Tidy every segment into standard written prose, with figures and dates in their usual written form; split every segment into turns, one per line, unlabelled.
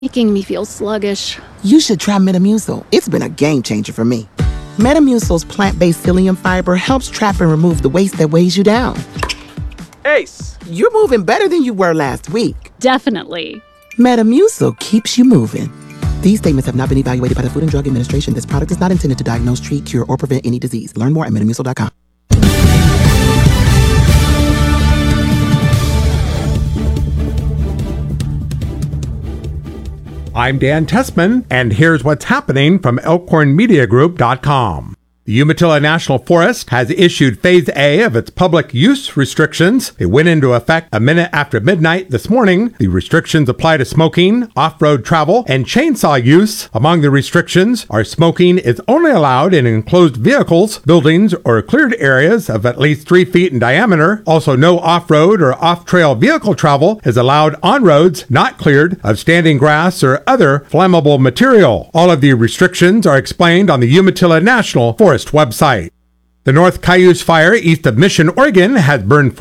making me feel sluggish.
You should try Metamucil. It's been a game changer for me. Metamucil's plant-based psyllium fiber helps trap and remove the waste that weighs you down.
Ace!
You're moving better than you were last week.
Definitely.
Metamucil keeps you moving. These statements have not been evaluated by the Food and Drug Administration. This product is not intended to diagnose, treat, cure, or prevent any disease. Learn more at Metamucil.com.
I'm Dan Tessman, and here's what's happening from ElkhornMediaGroup.com. The Umatilla National Forest has issued Phase A of its public use restrictions. They went into effect a minute after midnight this morning. The restrictions apply to smoking, off-road travel, and chainsaw use. Among the restrictions are smoking is only allowed in enclosed vehicles, buildings, or cleared areas of at least 3 feet in diameter. Also, no off-road or off-trail vehicle travel is allowed on roads not cleared of standing grass or other flammable material. All of the restrictions are explained on the Umatilla National Forest website. The North Cayuse Fire east of Mission, Oregon has burned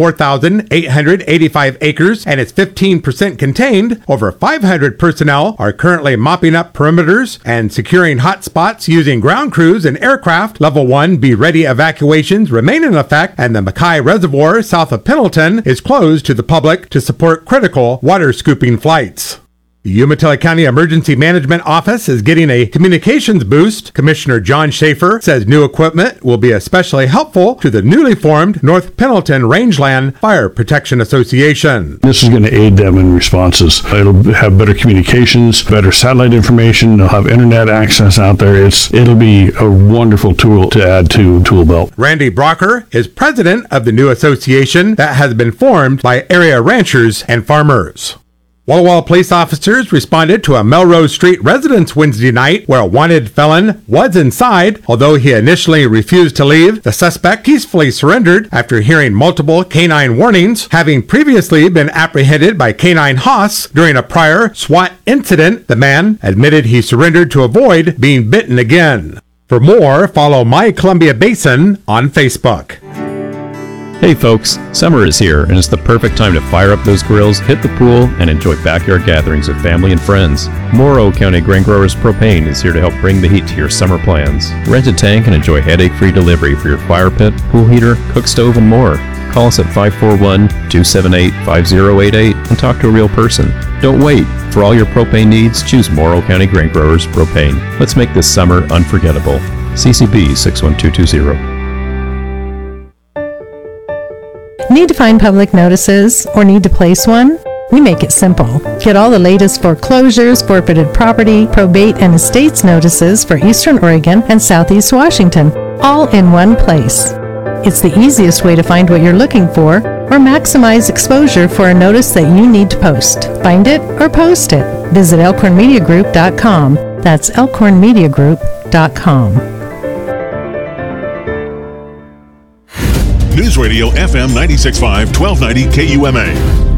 4,885 acres and is 15% contained. Over 500 personnel are currently mopping up perimeters and securing hot spots using ground crews and aircraft. Level 1 Be Ready evacuations remain in effect, and the Mackay Reservoir south of Pendleton is closed to the public to support critical water scooping flights. The Umatilla County Emergency Management Office is getting a communications boost. Commissioner John Schaefer says new equipment will be especially helpful to the newly formed North Pendleton Rangeland Fire Protection Association.
This is going to aid them in responses. It'll have better communications, better satellite information. They'll have internet access out there. It'll be a wonderful tool to add to tool belt.
Randy Brocker is president of the new association that has been formed by area ranchers and farmers. Walla Walla police officers responded to a Melrose Street residence Wednesday night where a wanted felon was inside. Although he initially refused to leave, the suspect peacefully surrendered after hearing multiple canine warnings. Having previously been apprehended by Canine Haas during a prior SWAT incident, the man admitted he surrendered to avoid being bitten again. For more, follow My Columbia Basin on Facebook.
Hey folks, summer is here and it's the perfect time to fire up those grills, hit the pool, and enjoy backyard gatherings with family and friends. Morrow County Grain Growers Propane is here to help bring the heat to your summer plans. Rent a tank and enjoy headache-free delivery for your fire pit, pool heater, cook stove, and more. Call us at 541-278-5088 and talk to a real person. Don't wait. For all your propane needs, choose Morrow County Grain Growers Propane. Let's make this summer unforgettable. CCB 61220.
Need to find public notices or need to place one? We make it simple. Get all the latest foreclosures, forfeited property, probate, and estates notices for Eastern Oregon and Southeast Washington, all in one place. It's the easiest way to find what you're looking for or maximize exposure for a notice that you need to post. Find it or post it. Visit ElkhornMediaGroup.com. That's ElkhornMediaGroup.com.
News Radio FM 96.5, 1290 KUMA.